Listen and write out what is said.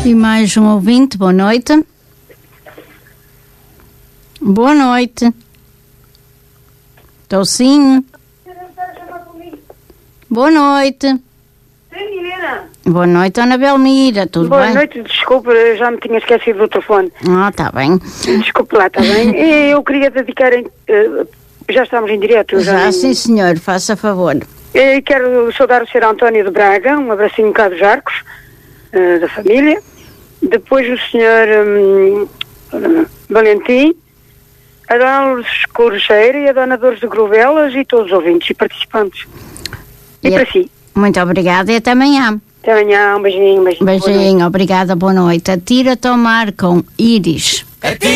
E mais um ouvinte, boa noite. Boa noite. Estou sim. Boa noite. Sim, Helena. Boa noite, Ana Belmira, tudo Boa bem? noite, desculpa, eu já me tinha esquecido do telefone. Ah, está bem. Desculpe lá, está bem? Eu queria dedicar, já estamos em direto. Já, sim senhor, faça favor. Quero saudar o Sr. António de Braga, um abracinho cá dos Arcos, da família. Depois o Sr. Valentim, a Dona Lourdes Corcheira e a Dona Dores de Grovelas e todos os ouvintes e participantes. E para si. Muito obrigada e até amanhã. Até amanhã, um beijinho. Beijinho, obrigada, boa noite. Atira-te ao mar com Íris.